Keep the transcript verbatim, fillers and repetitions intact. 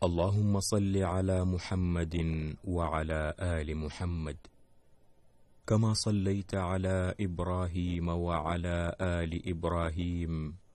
اللهم صل على محمد وعلى آل محمد كما صليت على إبراهيم وعلى آل إبراهيم